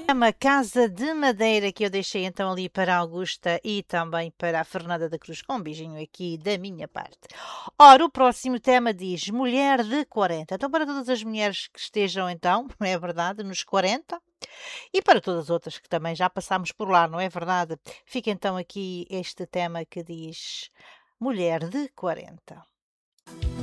Uma Casa de Madeira que eu deixei então ali para a Augusta e também para a Fernanda da Cruz, com um beijinho aqui da minha parte. Ora, o próximo tema diz mulher de 40. Então, para todas as mulheres que estejam então, não é verdade, nos 40, e para todas as outras que também já passámos por lá, não é verdade? Fica então aqui este tema que diz mulher de 40.